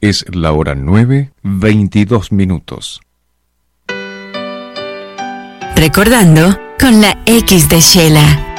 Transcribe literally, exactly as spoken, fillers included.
Es la hora nueve, veintidós minutos. Recordando con la X de Shela.